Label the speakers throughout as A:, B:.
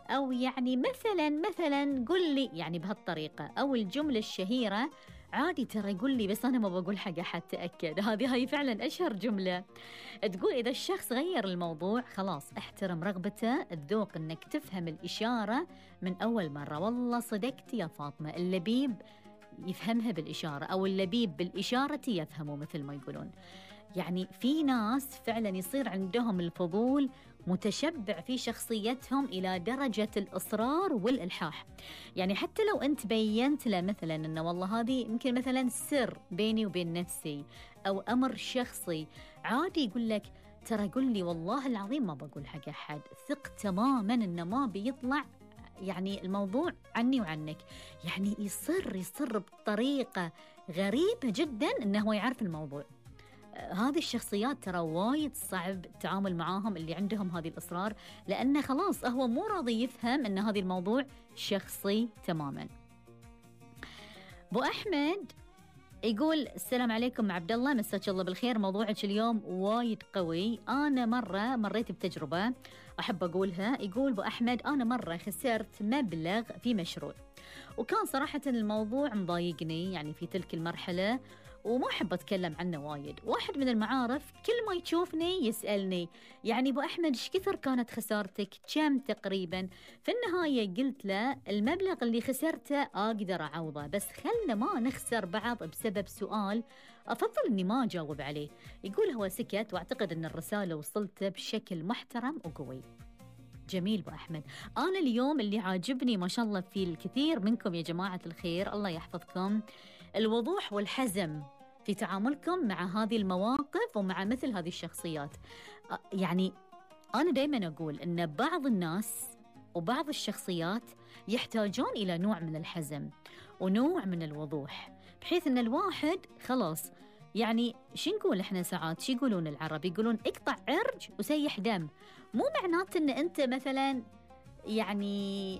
A: أو يعني مثلا قل لي، يعني بهالطريقة. أو الجملة الشهيرة عادي ترى قل لي بس أنا ما بقول حق أحد، تأكد. هاي فعلا أشهر جملة تقول إذا الشخص غير الموضوع خلاص احترم رغبته، الذوق إنك تفهم الإشارة من أول مرة. والله صدقت يا فاطمة، اللبيب يفهمها بالإشارة، أو اللبيب بالإشارة يفهمه مثل ما يقولون. يعني في ناس فعلا يصير عندهم الفضول متشبع في شخصيتهم إلى درجة الإصرار والإلحاح. يعني حتى لو أنت بينت له مثلا أنه والله هذه يمكن مثلا سر بيني وبين نفسي أو أمر شخصي، عادي يقول لك ترى قل لي والله العظيم ما بقول حق أحد، ثق تماما أنه ما بيطلع يعني الموضوع عني وعنك. يعني يصر بطريقة غريبة جدا أنه هو يعرف الموضوع. هذه الشخصيات ترى وايد صعب التعامل معاهم، اللي عندهم هذه الإصرار، لأنه خلاص هو مو راضي يفهم أن هذا الموضوع شخصي تماما. أبو أحمد يقول السلام عليكم عبد الله، مساك الله بالخير، موضوعك اليوم وايد قوي. أنا مرة مريت بتجربة أحب أقولها. يقول أبو أحمد أنا مرة خسرت مبلغ في مشروع، وكان صراحة الموضوع مضايقني يعني في تلك المرحلة، وما أحب أتكلم عنه وايد. واحد من المعارف كل ما يشوفني يسألني يعني أبو أحمد إيش كثر كانت خسارتك، كم تقريبا؟ في النهاية قلت له المبلغ اللي خسرته أقدر أعوضه، بس خلنا ما نخسر بعض بسبب سؤال أفضل أني ما أجاوب عليه. يقول هو سكت، وأعتقد أن الرسالة وصلته بشكل محترم وقوي. جميل أبو أحمد. أنا اليوم اللي عاجبني ما شاء الله في الكثير منكم يا جماعة الخير، الله يحفظكم، الوضوح والحزم في تعاملكم مع هذه المواقف ومع مثل هذه الشخصيات. يعني أنا دايما أقول أن بعض الناس وبعض الشخصيات يحتاجون إلى نوع من الحزم ونوع من الوضوح، بحيث أن الواحد خلاص يعني شو نقول إحنا ساعات، شو يقولون العرب، يقولون اقطع عرج وسيح دم. مو معناته أن أنت مثلا يعني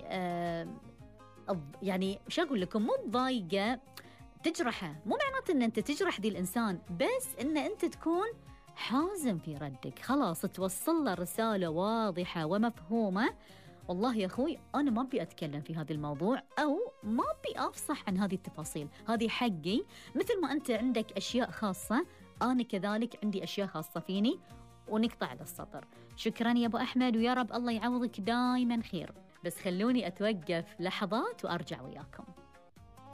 A: يعني شو أقول لكم، مو ضايقة تجرحه، مو معناته أن أنت تجرح ذي الإنسان، بس أن أنت تكون حازم في ردك، خلاص توصل له رسالة واضحة ومفهومة. والله يا أخوي أنا ما أبي أتكلم في هذا الموضوع، أو ما أبي أفصح عن هذه التفاصيل، هذه حقي. مثل ما أنت عندك أشياء خاصة، أنا كذلك عندي أشياء خاصة فيني، ونقطع على السطر. شكرا يا أبو أحمد، ويا رب الله يعوضك دايما خير. بس خلوني أتوقف لحظات وأرجع وياكم.